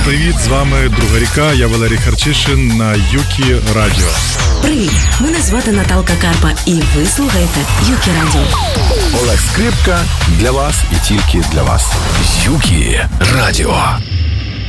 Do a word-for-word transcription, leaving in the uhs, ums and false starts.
Привіт, з вами Друга ріка, я Валерій Харчишин на Юкі Радіо. Привіт, мене звати Наталка Карпа і ви слухаєте Юкі Радіо. Олег Скрипка для вас і тільки для вас. Юкі Радіо.